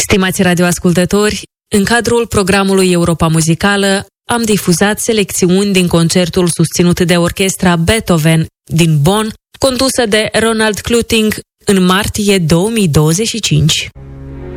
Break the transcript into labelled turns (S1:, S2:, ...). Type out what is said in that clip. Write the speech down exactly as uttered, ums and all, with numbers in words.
S1: Stimați radioascultători, în cadrul programului Europa Muzicală am difuzat selecțiuni din concertul susținut de orchestra Beethoven din Bonn, condusă de Ronald Kluting în martie două mii douăzeci și cinci.